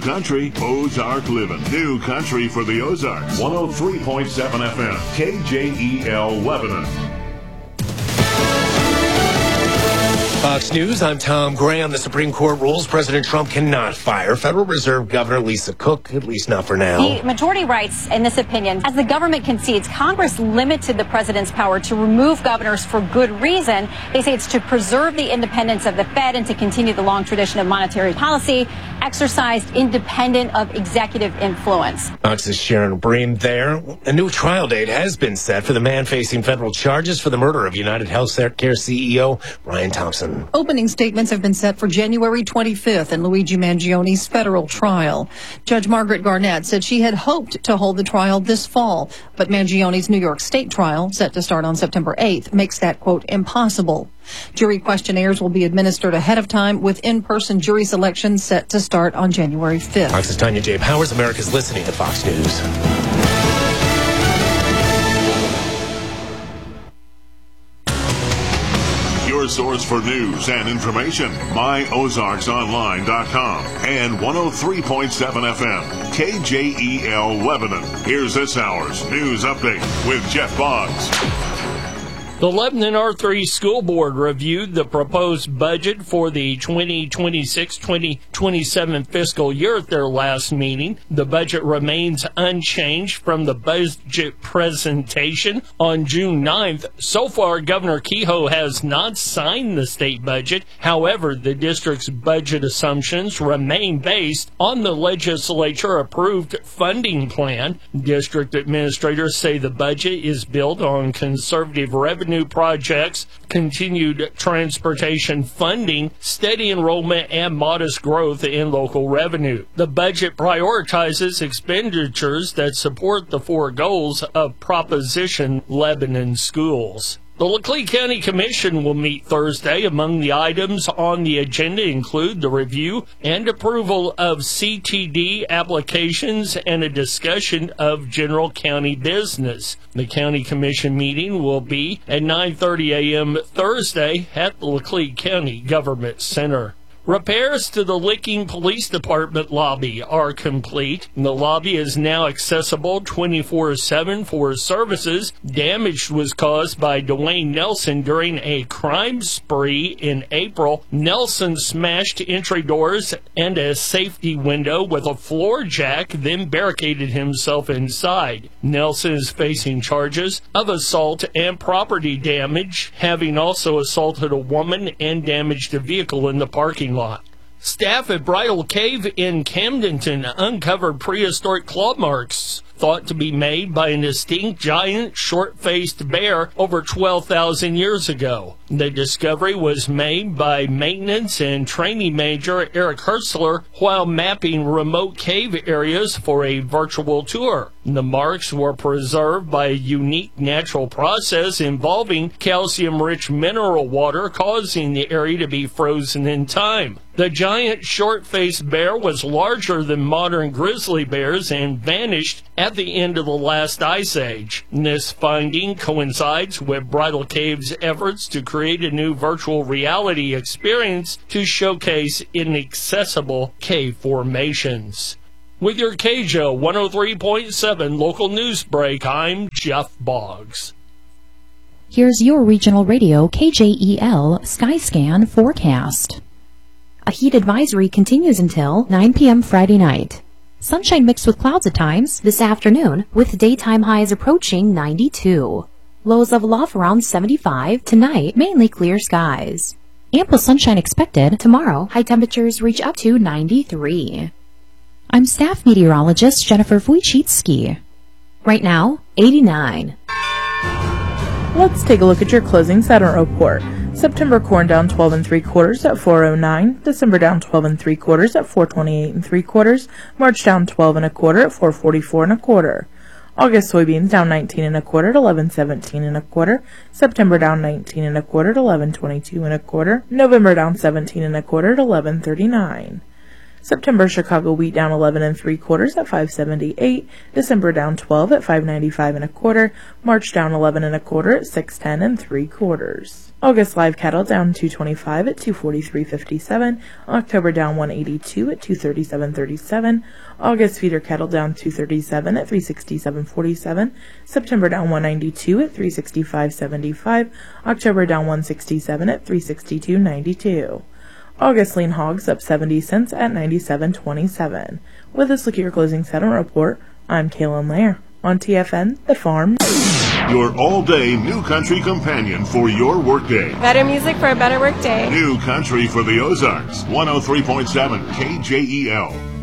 country, Ozark living. New country for the Ozarks. 103.7 FM, KJEL Lebanon. Fox News, I'm Tom Graham. The Supreme Court rules President Trump cannot fire Federal Reserve Governor Lisa Cook, at least not for now. The majority writes in this opinion, as the government concedes, Congress limited the president's power to remove governors for good reason. They say it's to preserve the independence of the Fed and to continue the long tradition of monetary policy exercised independent of executive influence. Fox's Sharon Bream there. A new trial date has been set for the man facing federal charges for the murder of United Healthcare CEO Brian Thompson. Opening statements have been set for January 25th in Luigi Mangioni's federal trial. Judge Margaret Garnett said she had hoped to hold the trial this fall, but Mangioni's New York State trial, set to start on September 8th, makes that, quote, impossible. Jury questionnaires will be administered ahead of time, with in-person jury selection set to start on January 5th. Fox's Tanya J. Powers. America's listening to Fox News. Your source for news and information. MyOzarksOnline.com and 103.7 FM, KJEL Lebanon. Here's this hour's news update with Jeff Boggs. The Lebanon R3 School Board reviewed the proposed budget for the 2026-2027 fiscal year at their last meeting. The budget remains unchanged from the budget presentation on June 9th. So far, Governor Kehoe has not signed the state budget. However, the district's budget assumptions remain based on the legislature-approved funding plan. District administrators say the budget is built on conservative revenue projects, continued transportation funding, steady enrollment, and modest growth in local revenue. The budget prioritizes expenditures that support the four goals of Proposition Lebanon Schools. The Laclede County Commission will meet Thursday. Among the items on the agenda include the review and approval of CTD applications and a discussion of general county business. The County Commission meeting will be at 9:30 a.m. Thursday at the Laclede County Government Center. Repairs to the Licking Police Department lobby are complete. The lobby is now accessible 24/7 for services. Damage was caused by Dwayne Nelson during a crime spree in April. Nelson smashed entry doors and a safety window with a floor jack, then barricaded himself inside. Nelson is facing charges of assault and property damage, having also assaulted a woman and damaged a vehicle in the parking lot. Staff at Bridal Cave in Camdenton uncovered prehistoric claw marks thought to be made by an extinct giant short-faced bear over 12,000 years ago. The discovery was made by maintenance and training major Eric Hertzler while mapping remote cave areas for a virtual tour. The marks were preserved by a unique natural process involving calcium-rich mineral water, causing the area to be frozen in time. The giant short-faced bear was larger than modern grizzly bears and vanished at the end of the last ice age. This finding coincides with Bridal Cave's efforts to create a new virtual reality experience to showcase inaccessible cave formations. With your KJO 103.7 local news break, I'm Jeff Boggs. Here's your regional radio KJEL Skyscan forecast. A heat advisory continues until 9 p.m. Friday night. Sunshine mixed with clouds at times this afternoon, with daytime highs approaching 92. Lows level off around 75. Tonight, mainly clear skies. Ample sunshine expected. Tomorrow, high temperatures reach up to 93. I'm staff meteorologist Jennifer Wojcicki. Right now, 89. Let's take a look at your closing settlement report. September corn down 12 3/4 at 409. December down 12 3/4 at 428 3/4. March down 12 1/4 at 444 1/4. August soybeans down 19 1/4 at 1117 1/4. September down 19 1/4 at 1122 1/4. November down 17 1/4 at 1139. September Chicago wheat down 11 3/4 at $5.78. December down 12 at $5.95 1/4. March down 11 1/4 at $6.10 3/4. August live cattle down 225 at $243.57. October down 182 at $237.37. August feeder cattle down 237 at $367.47. September down 192 at $365.75. October down 167 at $362.92. August lean hogs up 70 cents at $97.27. With this look at your closing settlement report, I'm Kaylin Lair on TFN, The Farm. Your all-day New Country companion for your workday. Better music for a better workday. New Country for the Ozarks. 103.7 KJEL.